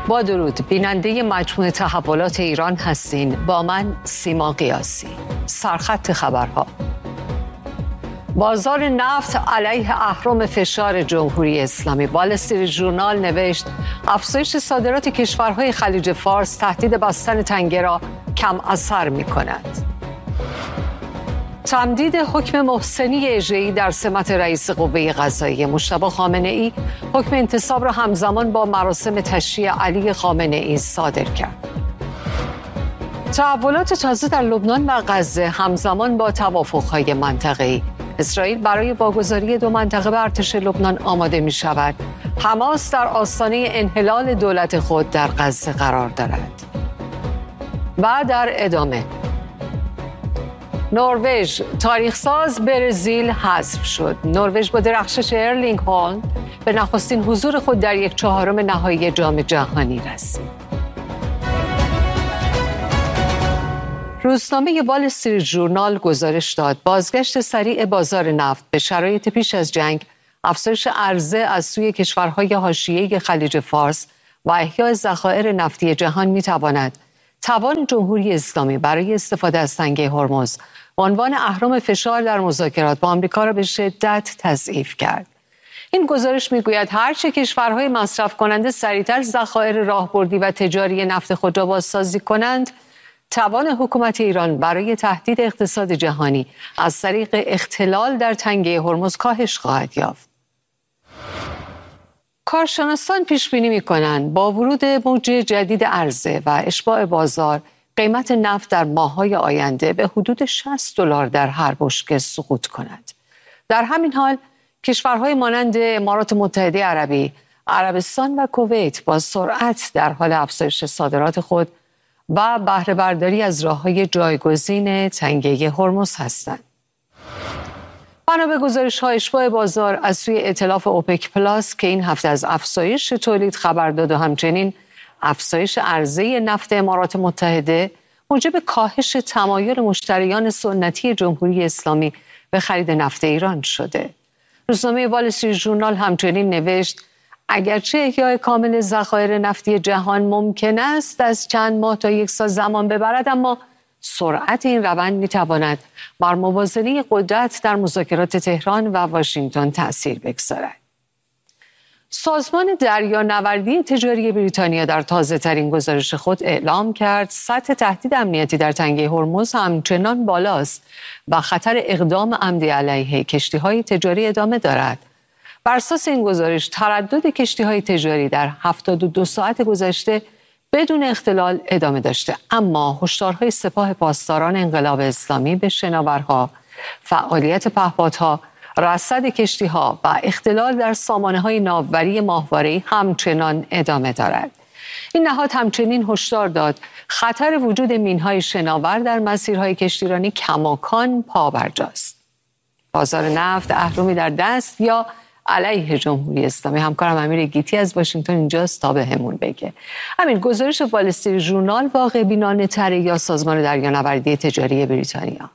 با درود، بیننده مجموعه تحولات ایران هستین. با من سیما قیاسی. سرخط خبرها: بازار نفت علیه اهرم فشار جمهوری اسلامی. وال استریت ژورنال نوشت افزایش صادرات کشورهای خلیج فارس تهدید بستن تنگه را کم اثر می کند. تمدید حکم محسنی اژه‌ای در سمت رئیس قوه قضاییه. مجتبی خامنه‌ای حکم انتصاب را همزمان با مراسم تشییع علی خامنه‌ای صادر کرد. تحولات تازه در لبنان و غزه همزمان با توافق‌های منطقه‌ای. اسرائیل برای واگذاری دو منطقه به ارتش لبنان آماده می شود. حماس در آستانه انحلال دولت خود در غزه قرار دارد. و در ادامه، نروژ تاریخساز برزیل حذف شد. نروژ با درخشش ارلینگ هالند به نخستین حضور خود در 1/4 نهایی جام جهانی رسید. روزنامه وال استریت ژورنال گزارش داد بازگشت سریع بازار نفت به شرایط پیش از جنگ، افزایش عرضه از سوی کشورهای حاشیه خلیج فارس و احیای ذخایر نفتی جهان می‌تواند توان جمهوری اسلامی برای استفاده از تنگه هرمز به عنوان اهرم فشار در مذاکرات با آمریکا را به شدت تضعیف کرد. این گزارش میگوید هرچه کشورهای مصرف کننده سریعتر ذخایر راهبردی و تجاری نفت خود را بازسازی کنند، توان حکومت ایران برای تهدید اقتصاد جهانی از طریق اختلال در تنگه هرمز کاهش خواهد یافت. کارشناسان پیش بینی می‌کنند با ورود موج جدید عرضه و اشباع بازار، قیمت نفت در ماه‌های آینده به حدود $60 در هر بشکه سقوط کند. در همین حال کشورهای مانند امارات متحده عربی، عربستان و کویت با سرعت در حال افزایش صادرات خود و بهره برداری از راه‌های جایگزین تنگه هرمز هستند. بنا به گزارش‌های اشباع بازار از سوی ائتلاف اوپک پلاس که این هفته از افزایش تولید خبر داد و همچنین افزایش عرضه نفت امارات متحده موجب کاهش تمایل مشتریان سنتی جمهوری اسلامی به خرید نفت ایران شده. روزنامه وال استریت ژورنال همچنین نوشت اگرچه احیای کامل ذخایر نفتی جهان ممکن است از چند ماه تا 1 سال زمان ببرد، اما سرعت این روند می‌تواند بر موازنه قدرت در مذاکرات تهران و واشنگتن تأثیر بگذارد. سازمان دریانوردی تجاری بریتانیا در تازه‌ترین گزارش خود اعلام کرد سطح تهدید امنیتی در تنگه هرمز همچنان بالاست و خطر اقدام عمدی علیه کشتی‌های تجاری ادامه دارد. بر اساس این گزارش تردد کشتی‌های تجاری در 72 ساعت گذشته بدون اختلال ادامه داشته، اما هشدارهای سپاه پاسداران انقلاب اسلامی به شناورها، فعالیت پهپادها، رصد کشتی‌ها و اختلال در سامانه‌های ناوبری ماهواره‌ای همچنان ادامه دارد. این نهاد همچنین هشدار داد خطر وجود مین‌های شناور در مسیرهای کشتیرانی کماکان پابرجاست. بازار نفت اهرمی در دست یا علیه جمهوری اسلامی؟ همکارم امیر گیتی از واشنگتن اینجاست تا بهمون بگه. همین گزارش وال استریت ژورنال واقع بینانه تره یا سازمان دریانوردی تجاری بریتانیا؟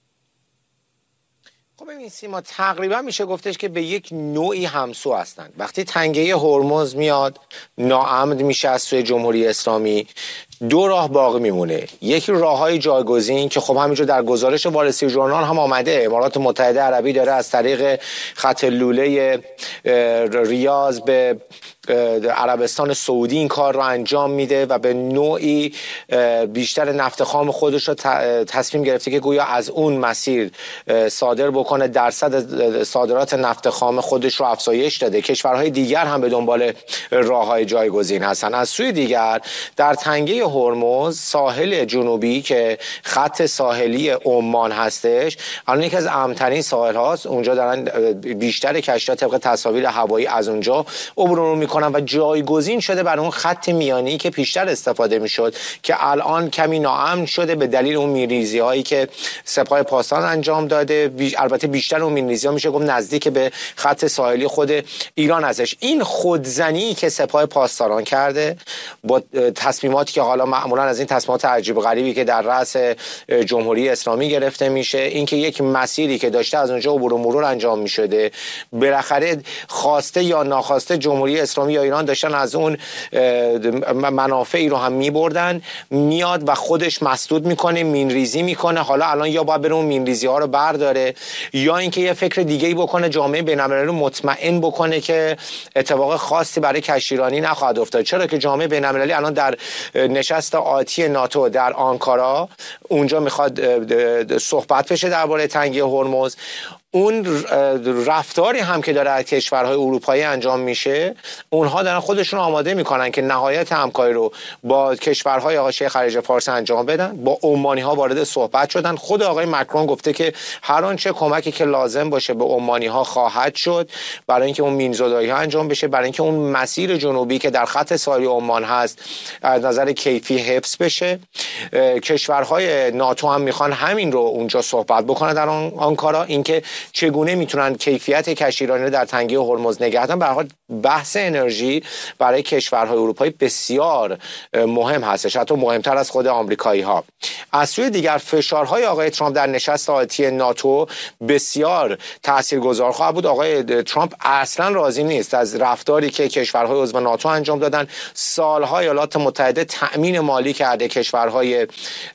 خب ببین سیما، تقریبا میشه گفتش که به یک نوعی همسو هستند. وقتی تنگه هرمز میاد ناامن میشه از سوی جمهوری اسلامی، 2 راه باقی میمونه. یکی راههای جایگزین که خب همینجور در گزارش وال استریت ژورنال هم آمده، امارات متحده عربی داره از طریق خط لوله ریاض به عربستان سعودی این کار رو انجام میده و به نوعی بیشتر نفت خام خودش رو تصمیم گرفته که گویا از اون مسیر صادر بکنه، درصد صادرات نفت خام خودش رو افزایش داده. کشورهای دیگر هم به دنبال راههای جایگزین هستن. از سوی دیگر در تنگه هرمز، ساحل جنوبی که خط ساحلی عمان هستش، الان یکی از امن‌ترین ساحل هاست. اونجا دارن بیشتر کشتی‌ها طبق تصاویر هوایی از اونجا عبور میکنن و جایگزین شده بر اون خط میانی که پیشتر استفاده میشد که الان کمی ناامن شده به دلیل اون میریزی هایی که سپاه پاسداران انجام داده. البته بیشتر اون میریزی ها میشه گفت نزدیک به خط ساحلی خود ایران هستش. این خودزنی که سپاه پاسداران کرده با تصمیماتی که حالا معمولا از این تصمیمات عجیب غریبی که در رأس جمهوری اسلامی گرفته میشه، اینکه یک مسیری که داشته از اونجا عبور و مرور انجام میشده بالاخره خواسته یا ناخواسته جمهوری اسلامی یا ایران داشتن از اون منافعی رو هم میبردن، میاد و خودش مسدود میکنه، مینریزی میکنه. حالا الان یا باید بره اون مینریزی ها رو برداره یا اینکه یه فکر دیگه‌ای بکنه، جامعه بین‌المللی رو مطمئن بکنه که اتفاق خاصی برای کشتیرانی نخواهد افتاد. چرا که جامعه بین‌المللی الان در نشست آتی ناتو در آنکارا اونجا میخواد صحبت بشه درباره تنگی هرمز. اون رفتاری هم که داره از کشورهای اروپایی انجام میشه، اونها دارن خودشون آماده میکنن که نهایت همکاری رو با کشورهای آقای شیخ خلیج فارس انجام بدن. با عمانی ها وارد صحبت شدن. خود آقای مکرون گفته که هر آنچه کمکی که لازم باشه به عمانی ها خواهد شد برای اینکه اون مینزدایی ها انجام بشه، برای اینکه اون مسیر جنوبی که در خط ساحلی عمان هست از نظر کیفی حفظ بشه. کشورهای ناتو هم میخوان همین رو اونجا صحبت بکنن در آنکارا، اینکه چگونه میتونن کیفیت کشتیرانی رو در تنگه هرمز نگه دارن. به هر حال بحث انرژی برای کشورهای اروپایی بسیار مهم هستش، حتی مهمتر از خود آمریکایی ها. از سوی دیگر فشارهای آقای ترامپ در نشست آتی ناتو بسیار تاثیرگذار خواهد بود. آقای ترامپ اصلا راضی نیست از رفتاری که کشورهای عضو ناتو انجام دادن. سالها ایالات متحده تأمین مالی کرده کشورهای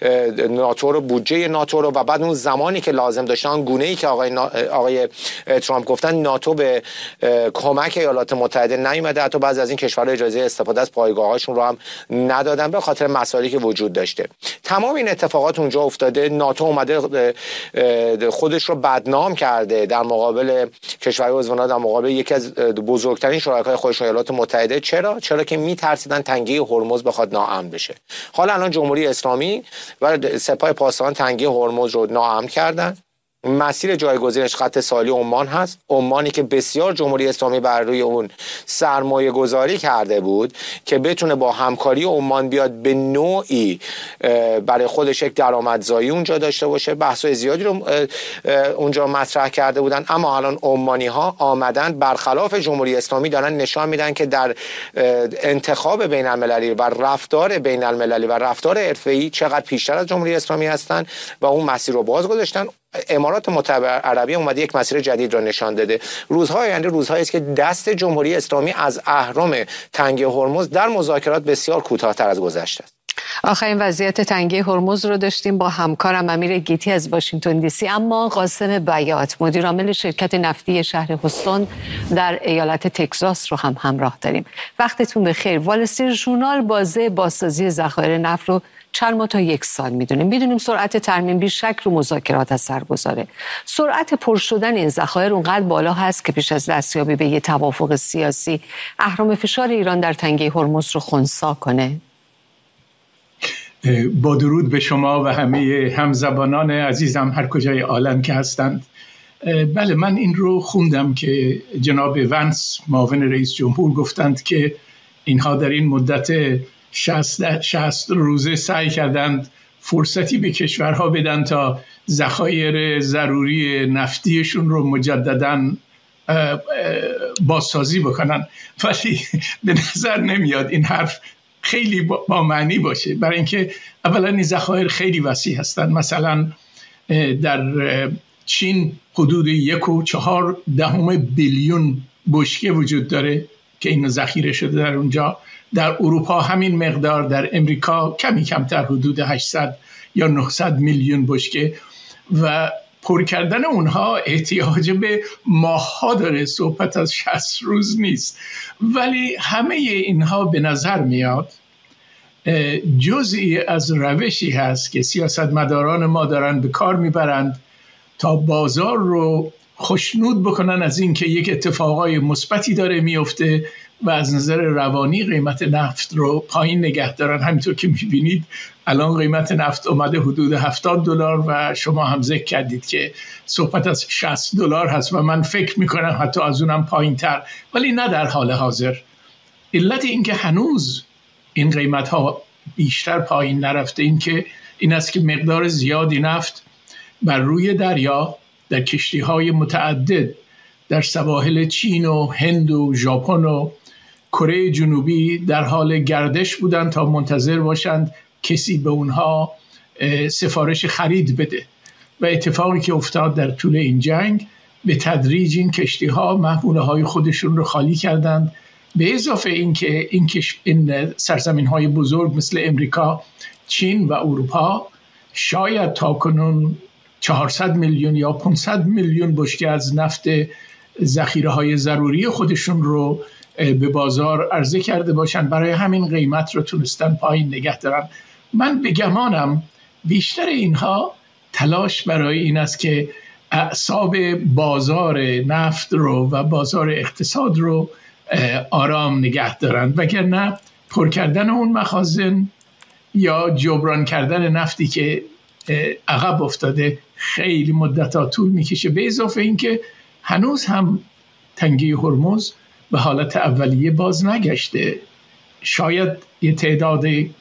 ناتو رو، بودجه ناتو رو، و بعد اون زمانی که لازم داشتن، گونه‌ای که آقای ترامپ گفتن، ناتو به کمک ایالات متحده نیومده. حتی بعضی از این کشورها اجازه استفاده از پایگاه‌هاشون رو هم ندادن به خاطر مسائلی که وجود داشته. تمام این اتفاقات اونجا افتاده. ناتو اومده خودش رو بدنام کرده در مقابل کشورهای عضو ناتو، در مقابل یکی از بزرگترین شرکای خودش ایالات متحده. چرا که میترسیدن تنگه هرمز بخواد ناامن بشه. حالا الان جمهوری اسلامی و سپاه پاسداران تنگه هرمز رو ناامن کردن. مسیر جایگزینش خط ساحلی عمان هست. عمانی که بسیار جمهوری اسلامی بر روی اون سرمایه گذاری کرده بود که بتونه با همکاری عمان بیاد به نوعی برای خودش یک درآمدزایی اونجا داشته باشه. بحث‌های زیادی رو اونجا مطرح کرده بودن، اما الان عمانی ها آمدن برخلاف جمهوری اسلامی دارن نشان میدن که در انتخاب بین المللی و رفتار بین المللی و رفتار حرفه‌ای چقدر پیشتر از جمهوری اسلامی هستن و اون مسیر رو باز گذاشتن. امارات متحده عربیه اومده یک مسیر جدید را نشان داده. روزهای آینده روزهایی است که دست جمهوری اسلامی از اهرم تنگه هرمز در مذاکرات بسیار کوتاه‌تر از گذشته است. آخرین وضعیت تنگه هرمز رو داشتیم با همکارم امیر گیتی از واشنگتن دی سی. اما قاسم بیات، مدیر عامل شرکت نفتی شهر هوستون در ایالت تگزاس رو هم همراه داریم. وقتتون بخیر. وال استریت ژورنال بازسازی ذخایر نفت رو چند ماه تا 1 سال میدونیم سرعت ترمیم بی شک رو مذاکرات اثر گذاره. سرعت پر شدن این ذخایر اونقدر بالا هست که پیش از دستیابی به یه توافق سیاسی اهرم فشار ایران در تنگه هرمز رو خنثی کنه. با درود به شما و همه همزبانان عزیزم هر کجای عالم که هستند. بله، من این رو خوندم که جناب ونس معاون رئیس جمهور گفتند که اینها در این مدت 60 روزه سعی کردند فرصتی به کشورها بدن تا ذخایر ضروری نفتیشون رو مجدداً بازسازی بکنن، ولی به نظر نمیاد این حرف خیلی با معنی باشه، برای اینکه اولا این ذخایر خیلی وسیع هستند. مثلا در چین حدود 1.4 بیلیون بشکه وجود داره که این ذخیره شده در اونجا. در اروپا همین مقدار، در امریکا کمی کمتر، حدود 800 یا 900 میلیون بشکه، و پر کردن اونها احتیاج به ماه‌ها داره، صحبت از 60 روز نیست. ولی همه اینها به نظر میاد جزئی از روشی هست که سیاستمداران ما دارن به کار میبرند تا بازار رو خوشنود بکنن از این که یک اتفاقای مثبتی داره میفته و از نظر روانی قیمت نفت رو پایین نگه دارن. همینطور که میبینید الان قیمت نفت اومده حدود $70 و شما هم ذکر کردید که صحبت از $60 هست و من فکر میکنم حتی از اونم پایین تر، ولی نه در حال حاضر. علت این که هنوز این قیمت ها بیشتر پایین نرفته این است که مقدار زیادی نفت بر روی دریا در کشتی های متعدد در سواحل چین و هند و ژاپن و کره جنوبی در حال گردش بودند تا منتظر باشند کسی به اونها سفارش خرید بده و اتفاقی که افتاد در طول این جنگ، به تدریج این کشتی‌ها محموله‌های خودشون رو خالی کردند. به اضافه اینکه این سرزمین‌های بزرگ مثل امریکا، چین و اروپا شاید تاکنون 400 میلیون یا 500 میلیون بشکه از نفت ذخیره‌های ضروری خودشون رو به بازار عرضه کرده باشند، برای همین قیمت رو تونستن پایین نگه دارن. من به گمانم بیشتر اینها تلاش برای این است که اعصاب بازار نفت رو و بازار اقتصاد رو آرام نگه دارند، وگرنه پر کردن اون مخازن یا جبران کردن نفتی که عقب افتاده خیلی مدت‌ها طول میکشه. به اضافه اینکه هنوز هم تنگه هرمز به حالت اولیه باز نگشته. شاید یه تعداد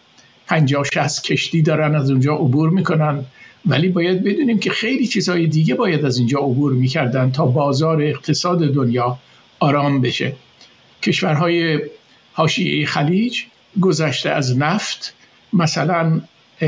50-60 کشتی دارن از اونجا عبور میکنن، ولی باید بدونیم که خیلی چیزهای دیگه باید از اینجا عبور میکردن تا بازار اقتصاد دنیا آرام بشه. کشورهای حاشیه خلیج گذشته از نفت، مثلا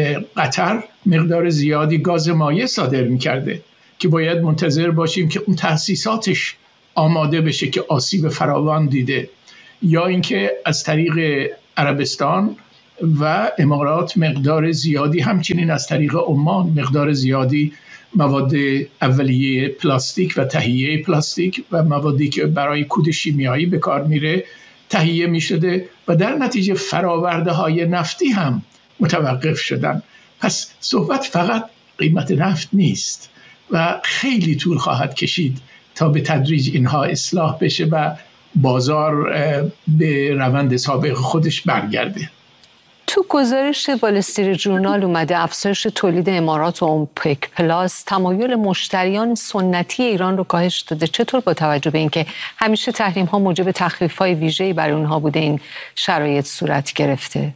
قطر مقدار زیادی گاز مایع صادر میکرده که باید منتظر باشیم که اون تأسیساتش آماده بشه که آسیب فراوان دیده، یا اینکه از طریق عربستان و امارات مقدار زیادی، همچنین از طریق عمان مقدار زیادی مواد اولیه پلاستیک و تهیه پلاستیک و موادی که برای کود شیمیایی به کار میره تهیه میشده و در نتیجه فراورده های نفتی هم متوقف شدن. پس صحبت فقط قیمت نفت نیست و خیلی طول خواهد کشید تا به تدریج اینها اصلاح بشه و بازار به روند سابق خودش برگرده. تو گزارش وال استریت ژورنال اومده افزایش تولید امارات و اوپک پلاس تمایل مشتریان سنتی ایران رو کاهش داده. چطور با توجه به اینکه همیشه تحریم ها موجب تخفیف های ویژه‌ای برای اونها بوده این شرایط صورت گرفته؟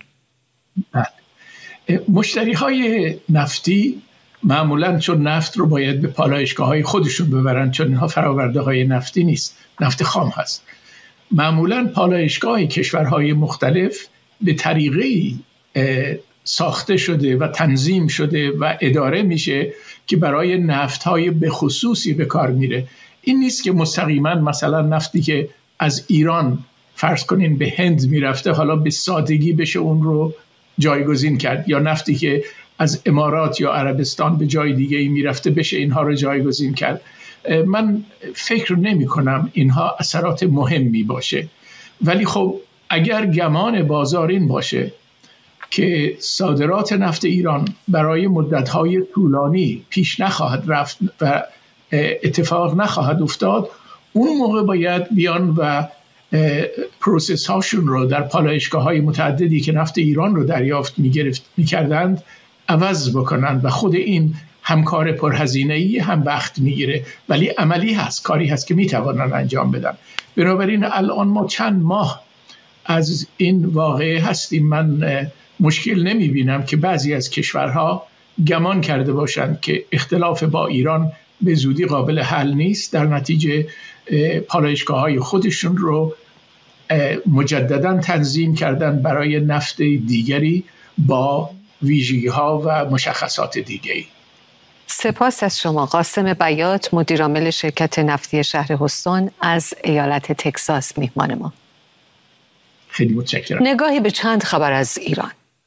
مشتری های نفتی معمولاً چون نفت رو باید به پالایشگاه های خودشون ببرن، چون اینها فراورده های نفتی نیست، نفت خام هست، معمولاً پالایشگاه کشورهای مختلف به طریقی ساخته شده و تنظیم شده و اداره میشه که برای نفت‌های به خصوصی به کار میره. این نیست که مستقیما مثلا نفتی که از ایران فرض کنین به هند میرفته حالا به سادگی بشه اون رو جایگزین کرد، یا نفتی که از امارات یا عربستان به جای دیگه میرفته بشه اینها رو جایگزین کرد. من فکر نمی کنم اینها اثرات مهمی باشه، ولی خب اگر گمان بازار این باشه که صادرات نفت ایران برای مدت‌های طولانی پیش نخواهد رفت و اتفاق نخواهد افتاد، اون موقع باید بیان و پروسس هاشون رو در پالایشگاه‌های متعددی که نفت ایران رو دریافت می‌کردند عوض بکنن و خود این هم کار پرهزینه‌ای هم وقت میگیره، ولی عملی هست، کاری هست که میتوانن انجام بدن. بنابراین الان ما چند ماه از این واقعه هستیم. من مشکل نمی بینم که بعضی از کشورها گمان کرده باشند که اختلاف با ایران به زودی قابل حل نیست، در نتیجه پالایشگاه‌های خودشون رو مجدداً تنظیم کردن برای نفت دیگری با ویژگی‌ها و مشخصات دیگری. سپاس از شما قاسم بیات، مدیرعامل شرکت نفتی شهر هوستون از ایالت تگزاس میهمان ما. خیلی متشکرم. نگاهی به چند خبر از ایران.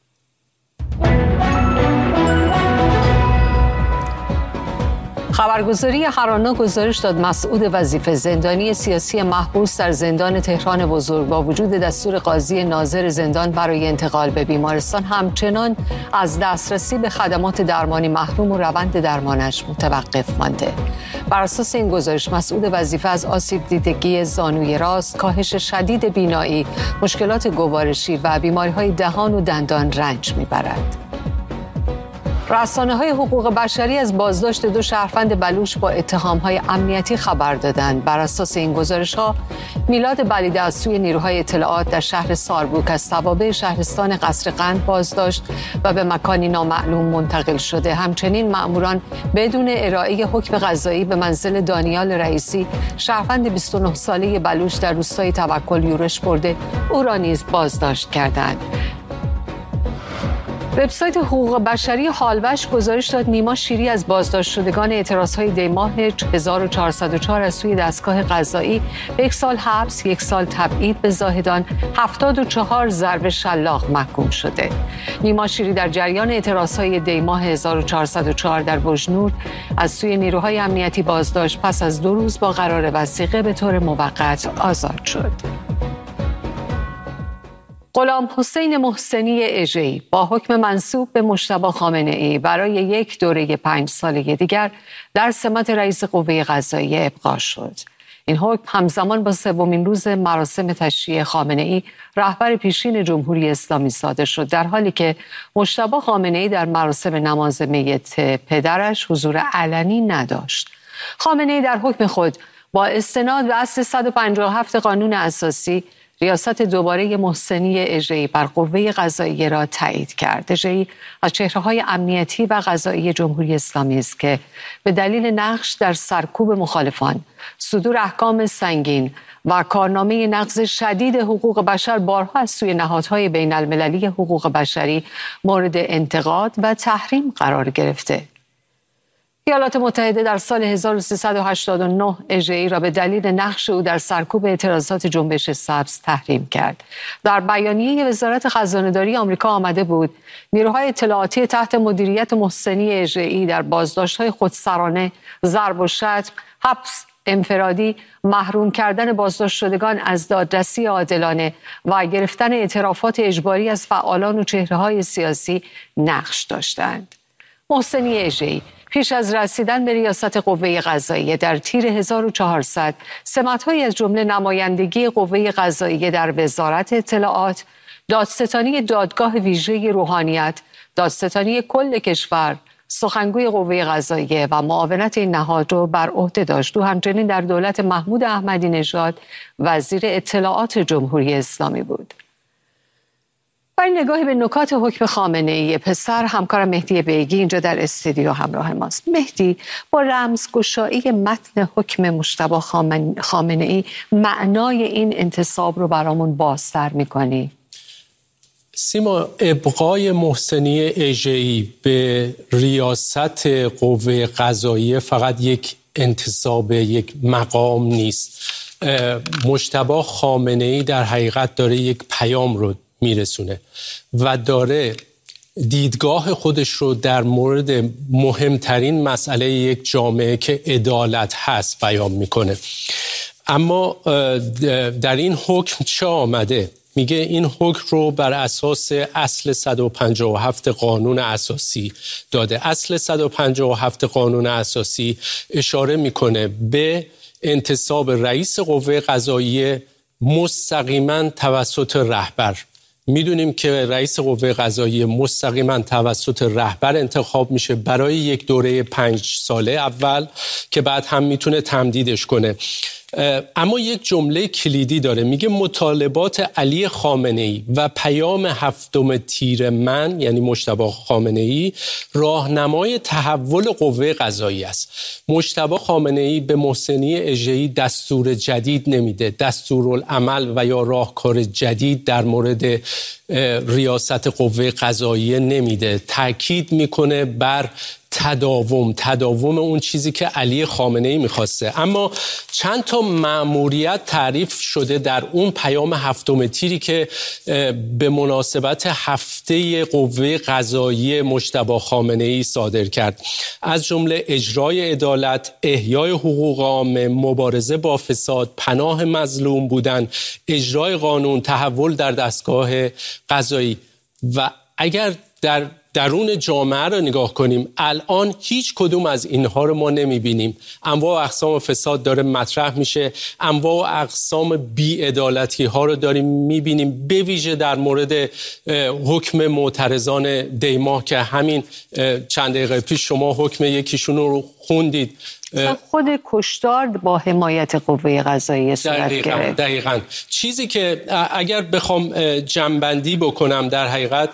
خبرگزاری هرانا گزارش داد مسعود وظیفه، زندانی سیاسی محبوس در زندان تهران بزرگ، با وجود دستور قاضی ناظر زندان برای انتقال به بیمارستان همچنان از دسترسی به خدمات درمانی محروم و روند درمانش متوقف مانده. بر اساس این گزارش مسعود وظیفه از آسیب دیدگی زانوی راست، کاهش شدید بینایی، مشکلات گوارشی و بیماری‌های دهان و دندان رنج می‌برد. رسانه‌های حقوق بشری از بازداشت 2 شهروند بلوچ با اتهام‌های امنیتی خبر دادند. بر اساس این گزارش‌ها میلاد بلیده از سوی نیروهای اطلاعات در شهر ساربوک از توابع شهرستان قصر قند بازداشت و به مکانی نامعلوم منتقل شده. همچنین مأموران بدون ارائه حکم قضایی به منزل دانیال رئیسی شهروند 29 ساله بلوچ در روستای توکل یورش برده او را نیز بازداشت کردند. وبسایت حقوق بشری هالوش گزارش داد نیما شیری از بازداشت شدگان اعتراضهای دی‌ماه 1404 از سوی دستگاه قضایی به 1 سال حبس، 1 سال تبعید به زاهدان، 74 ضرب شلاق محکوم شده. نیما شیری در جریان اعتراضهای دی‌ماه 1404 در بجنور از سوی نیروهای امنیتی بازداشت پس از 2 روز با قرار وثیقه به طور موقت آزاد شد. غلام حسین محسنی اژه‌ای با حکم منسوب به مجتبی خامنه‌ای برای 1 دوره 5 ساله دیگر در سمت رئیس قوه قضاییه ابقا شد. این حکم همزمان با 3مین روز مراسم تشییع خامنه‌ای رهبر پیشین جمهوری اسلامی صادر شد، در حالی که مجتبی خامنه‌ای در مراسم نماز میت پدرش حضور علنی نداشت. خامنه‌ای در حکم خود با استناد به اصل 157 قانون اساسی ریاست دوباره محسنی اژه‌ای بر قوه قضاییه را تایید کرد. اژه‌ای از چهره‌های امنیتی و قضایی جمهوری اسلامی است که به دلیل نقش در سرکوب مخالفان، صدور احکام سنگین و کارنامه نقض شدید حقوق بشر بارها از سوی نهادهای بین المللی حقوق بشری مورد انتقاد و تحریم قرار گرفته. ایالات متحده در سال 1389 اژه‌ای را به دلیل نقش او در سرکوب اعتراضات جنبش سبز تحریم کرد. در بیانیه وزارت خزانه‌داری آمریکا آمده بود نیروهای اطلاعاتی تحت مدیریت محسنی اژه‌ای در بازداشت‌های خودسرانه، ضرب و شتم، حبس انفرادی، محروم کردن بازداشت شدگان از دادرسی عادلانه و گرفتن اعترافات اجباری از فعالان و چهره‌های سیاسی نقش داشتند. محسنی اژه‌ای پیش از رسیدن به ریاست قوه قضاییه در تیر 1400 سمت‌هایی از جمله نمایندگی قوه قضاییه در وزارت اطلاعات، دادستانی دادگاه ویژه روحانیت، دادستانی کل کشور، سخنگوی قوه قضاییه و معاونت این نهاد را بر عهده داشت. او همچنین در دولت محمود احمدی نژاد وزیر اطلاعات جمهوری اسلامی بود. با این نگاهی به نکات حکم خامنه‌ای پسر، همکارم مهدی بیگی اینجا در استودیو همراه ماست. مهدی، با رمزگشایی متن حکم مجتبی خامنه‌ای معنای این انتصاب رو برامون بازتر می‌کنی؟ سیما، ابقای محسنی اژه‌ای به ریاست قوه قضاییه فقط یک انتصاب، یک مقام نیست. مجتبی خامنه‌ای در حقیقت داره یک پیام رو میرسونه و داره دیدگاه خودش رو در مورد مهمترین مسئله یک جامعه که عدالت هست بیان میکنه. اما در این حکم چه آمده؟ میگه این حکم رو بر اساس اصل 157 قانون اساسی داده. اصل 157 قانون اساسی اشاره میکنه به انتصاب رئیس قوه قضاییه مستقیما توسط رهبر. میدونیم که رئیس قوه قضاییه مستقیما توسط رهبر انتخاب میشه برای 1 دوره 5 ساله اول که بعد هم میتونه تمدیدش کنه. اما یک جمله کلیدی داره، میگه مطالبات علی خامنه‌ای و پیام 7 تیر من، یعنی مجتبی خامنه‌ای، راهنمای تحول قوه قضاییه است. مجتبی خامنه‌ای به محسنی اژه‌ای دستور جدید نمیده، دستورالعمل و یا راهکار جدید در مورد ریاست قوه قضاییه نمیده. تاکید میکنه بر تداوم اون چیزی که علی خامنه‌ای میخواسته. اما چند تا مأموریت تعریف شده در اون پیام 7 تیری که به مناسبت هفته قوه قضاییه مجتبی خامنه‌ای صادر کرد، از جمله اجرای عدالت، احیای حقوق عامه، مبارزه با فساد، پناه مظلوم بودن، اجرای قانون، تحول در دستگاه قضایی. و اگر در درون جامعه رو نگاه کنیم، الان هیچ کدوم از اینها رو ما نمیبینیم. انواع و اقسام فساد داره مطرح میشه، انواع و اقسام بی‌عدالتی ها رو داریم میبینیم، به ویژه در مورد حکم معترضان دیماه که همین چند دقیقه پیش شما حکم یکیشون رو خوندید. خود کشتار با حمایت قوه قضاییه صورت گرفت. دقیقاً چیزی که اگر بخوام جمع‌بندی بکنم، در حقیقت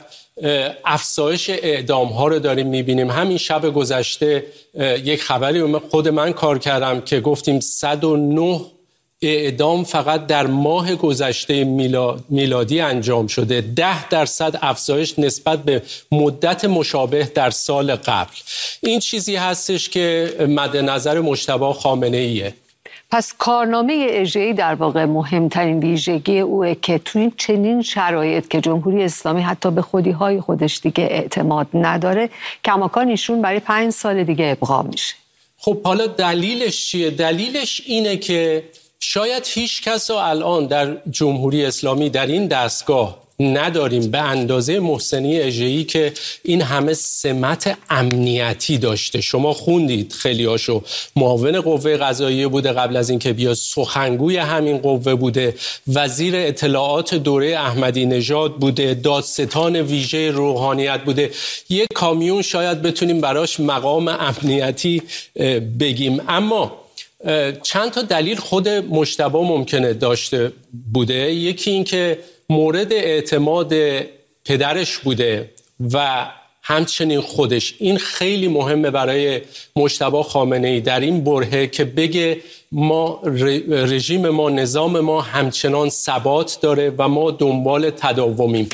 افزایش اعدام ها رو داریم میبینیم. همین شب گذشته یک خبری خود من کار کردم که گفتیم 109 اعدام فقط در ماه گذشته میلادی انجام شده، 10% افزایش نسبت به مدت مشابه در سال قبل. این چیزی هستش که مد نظر مجتبی خامنه ایه. پس کارنامه اژه‌ای در واقع مهمترین ویژگی اوه که تو این چنین شرایط که جمهوری اسلامی حتی به خودی‌های خودش دیگه اعتماد نداره، کماکان ایشون برای 5 سال دیگه ابقا میشه. خب حالا دلیلش چیه؟ دلیلش اینه که شاید هیچ کس رو الان در جمهوری اسلامی در این دستگاه نداریم به اندازه محسنی اژه‌ای که این همه سمت امنیتی داشته. شما خوندید خیلیاشو، معاون قوه قضاییه بوده قبل از اینکه بیاد، سخنگوی همین قوه بوده، وزیر اطلاعات دوره احمدی نژاد بوده، دادستان ویژه روحانیت بوده. یک کامیون شاید بتونیم براش مقام امنیتی بگیم. اما چند تا دلیل خود مجتبی ممکنه داشته بوده. یکی این که مورد اعتماد پدرش بوده و همچنین خودش. این خیلی مهمه برای مجتبی خامنه‌ای در این برهه که بگه ما رژیم ما، نظام ما همچنان ثبات داره و ما دنبال تداومیم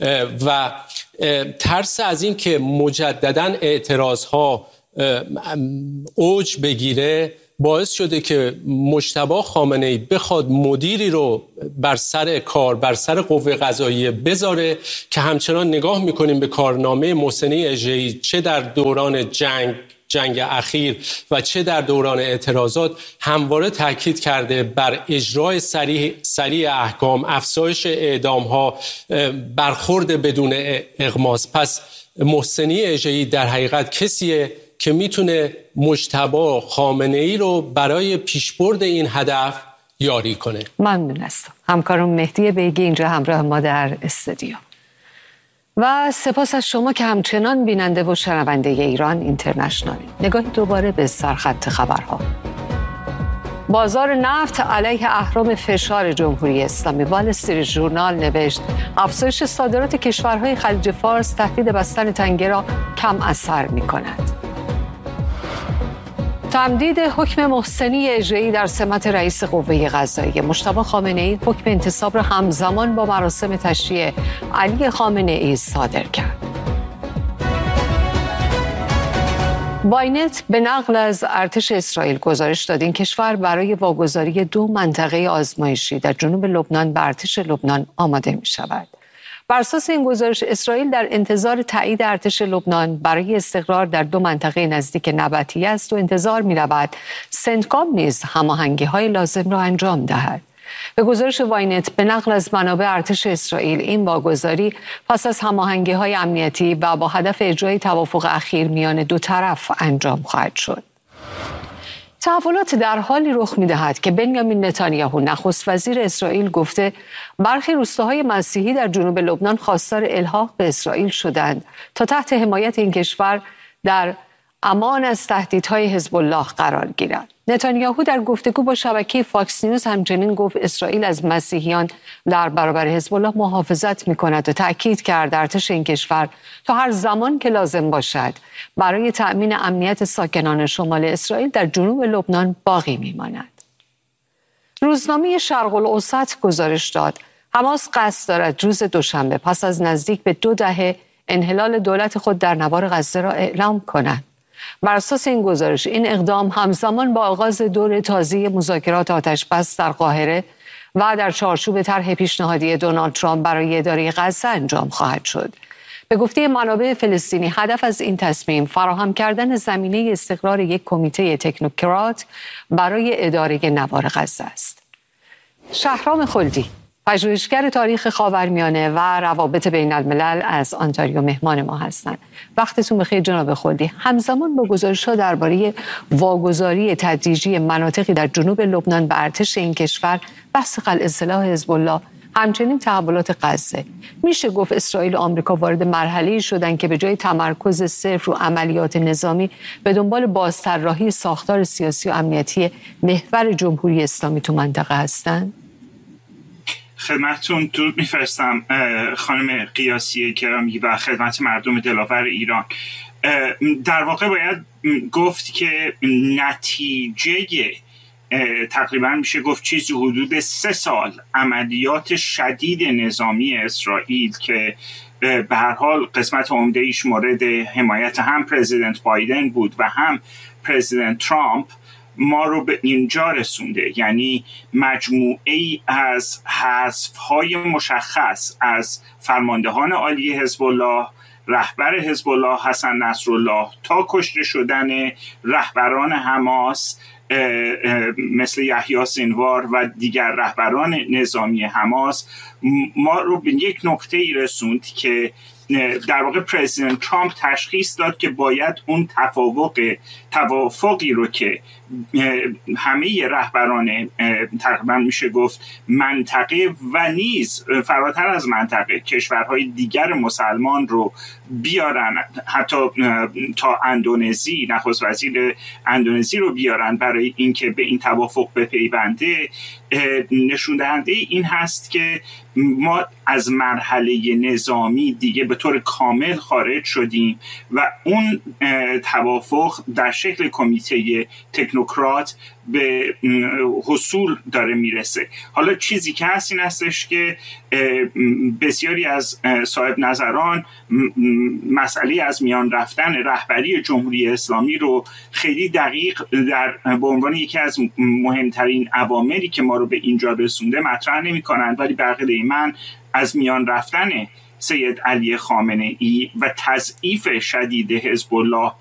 و ترس از این که مجدداً اعتراضها اوج بگیره باعث شده که مجتبی خامنه‌ای بخواد مدیری رو بر سر کار، بر سر قوه قضاییه بذاره که همچنان نگاه میکنیم به کارنامه محسنی اژه‌ای، چه در دوران جنگ اخیر و چه در دوران اعتراضات، همواره تاکید کرده بر اجرای سریع احکام، افزایش اعدام‌ها، برخورد بدون اغماس. پس محسنی اژه‌ای در حقیقت کسیه که میتونه مجتبی خامنه‌ای رو برای پیشبرد این هدف یاری کنه. ممنون هستم. همکارم مهدی بیگی اینجا همراه ما در استودیو. و سپاس از شما که همچنان بیننده و شنونده ایران اینترنشنال. نگاهی دوباره به سرخط خبرها. بازار نفت علیه اهرم فشار جمهوری اسلامی. وال استریت ژورنال نوشت افزایش صادرات کشورهای خلیج فارس تهدید بستن تنگه را کم اثر می‌کند. تمدید حکم محسنی اژه‌ای در سمت رئیس قوه قضاییه. مجتبی خامنه‌ای حکم انتصاب را همزمان با مراسم تشییع علی خامنه‌ای صادر کرد. واینت به نقل از ارتش اسرائیل گزارش داد این کشور برای واگذاری 2 منطقه آزمایشی در جنوب لبنان به ارتش لبنان آماده می شود. بر اساس این گزارش اسرائیل در انتظار تایید ارتش لبنان برای استقرار در 2 منطقه نزدیک نبطیه است و انتظار می‌رود سنتکام نیز هماهنگی‌های لازم را انجام دهد. به گزارش واینت به نقل از منابع ارتش اسرائیل این واگذاری پس از هماهنگی‌های امنیتی و با هدف اجرای توافق اخیر میان 2 طرف انجام خواهد شد. تحولات در حالی رخ می‌دهد که بنیامین نتانیاهو نخست وزیر اسرائیل گفته برخی روستاهای مسیحی در جنوب لبنان خواستار الحاق به اسرائیل شدند تا تحت حمایت این کشور در امان از تهدیدهای حزب الله قرار گیرد. نتانیاهو در گفتگو با شبکه فاکس نیوز همچنین گفت اسرائیل از مسیحیان در برابر حزب الله محافظت می‌کند و تأکید کرد ارتش این کشور تا هر زمان که لازم باشد برای تأمین امنیت ساکنان شمال اسرائیل در جنوب لبنان باقی می‌ماند. روزنامه شرق الاوسط گزارش داد حماس قصد دارد روز دوشنبه پس از نزدیک به 2 دهه انحلال دولت خود در نوار غزه را اعلام کند. بر اساس این گزارش این اقدام همزمان با آغاز دور تازه مذاکرات آتش‌بس در قاهره و در چارچوب طرح پیشنهادی دونالد ترامپ برای اداره غزه انجام خواهد شد. به گفته منابع فلسطینی هدف از این تصمیم فراهم کردن زمینه استقرار یک کمیته تکنوکرات برای اداره نوار غزه است. شهرام خلدی پژوهشگر تاریخ خاورمیانه و روابط بین الملل از آنتاریو مهمان ما هستند. وقتتون بخیر جناب خلدی. همزمان با گزارش‌ها درباره واگذاری تدریجی مناطقی در جنوب لبنان به ارتش این کشور، بحث قلع سلاح حزب الله، همچنین تحولات غزه، میشه گفت اسرائیل و آمریکا وارد مرحله‌ای شدن که به جای تمرکز صرف رو عملیات نظامی به دنبال بازطراحی ساختار سیاسی و امنیتی محور جمهوری اسلامی تو منطقه هستند؟ خدمتتون درود میفرستم خانم قیاسی گرامی و خدمت مردم دلاور ایران. در واقع باید گفت که نتیجه تقریبا میشه گفت چیزی حدود 3 سال عملیات شدید نظامی اسرائیل که به هر حال قسمت عمده ایش مورد حمایت هم پرزیدنت بایدن بود و هم پرزیدنت ترامپ ما رو به اینجا رسونده. یعنی مجموعه ای از حذف‌های مشخص از فرماندهان عالی حزب الله، رهبر حزب الله حسن نصرالله، تا کشته شدن رهبران حماس مثل یحیی سینوار و دیگر رهبران نظامی حماس ما رو به یک نقطه ای رسوند که در واقع پرزیدنت ترامپ تشخیص داد که باید اون توافقی رو که همه رهبران تقریبا میشه گفت منطقه و نیز فراتر از منطقه کشورهای دیگر مسلمان رو بیارن، حتی تا اندونزی، نخست وزیر اندونزی رو بیارن برای اینکه به این توافق بپیونده، نشون دهنده این هست که ما از مرحله نظامی دیگه به طور کامل خارج شدیم و اون توافق در شکل کمیته تکنوکرات به حصول داره میرسه. حالا چیزی که هست این هستش که بسیاری از صاحب نظران مسئله از میان رفتن رهبری جمهوری اسلامی رو خیلی دقیق به عنوان یکی از مهمترین عواملی که ما رو به اینجا رسونده مطرح نمی کنند، ولی به عقیده من از میان رفتن سید علی خامنه‌ای و تضعیف شدید حزب الله